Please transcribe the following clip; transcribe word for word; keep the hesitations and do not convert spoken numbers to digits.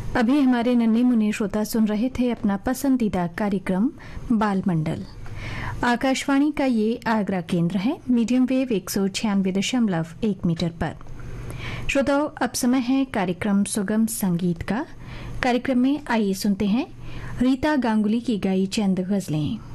अभी हमारे नन्हे मुन्ने श्रोता सुन रहे थे अपना पसंदीदा कार्यक्रम बाल मंडल। आकाशवाणी का ये आगरा केंद्र है, मीडियम वेव एक सौ छियानवे दशमलव एक मीटर पर। श्रोताओं, अब समय है कार्यक्रम सुगम संगीत का। कार्यक्रम में आइए सुनते हैं रीता गांगुली की गाई चंद गजलें।